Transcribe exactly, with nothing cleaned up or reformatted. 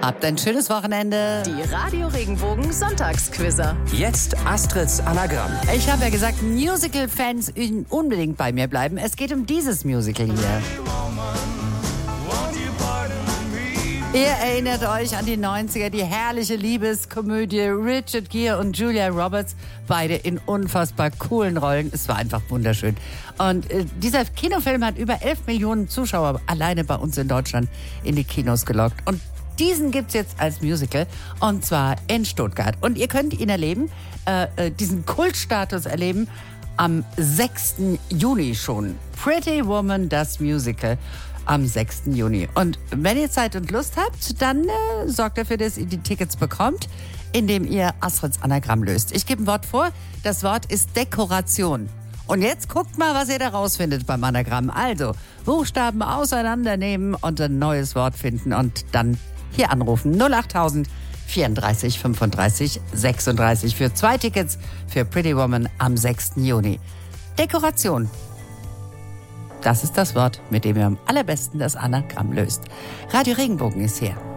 Habt ein schönes Wochenende. Die Radio Regenbogen Sonntagsquizzer. Jetzt Astrids Anagramm. Ich habe ja gesagt, Musical-Fans unbedingt bei mir bleiben. Es geht um dieses Musical hier. Ihr erinnert euch an die neunziger, die herrliche Liebeskomödie, Richard Gere und Julia Roberts, beide in unfassbar coolen Rollen. Es war einfach wunderschön. Und äh, dieser Kinofilm hat über elf Millionen Zuschauer alleine bei uns in Deutschland in die Kinos gelockt. Und diesen gibt's jetzt als Musical, und zwar in Stuttgart. Und ihr könnt ihn erleben, äh, diesen Kultstatus erleben, am sechsten Juni schon. Pretty Woman, das Musical. Am sechsten Juni. Und wenn ihr Zeit und Lust habt, dann äh, sorgt dafür, dass ihr die Tickets bekommt, indem ihr Astrids Anagramm löst. Ich gebe ein Wort vor. Das Wort ist Dekoration. Und jetzt guckt mal, was ihr da rausfindet beim Anagramm. Also, Buchstaben auseinandernehmen und ein neues Wort finden und dann hier anrufen. null achttausend vierunddreißig fünfunddreißig sechsunddreißig für zwei Tickets für Pretty Woman am sechsten Juni. Dekoration. Das ist das Wort, mit dem ihr am allerbesten das Anagramm löst. Radio Regenbogen ist hier.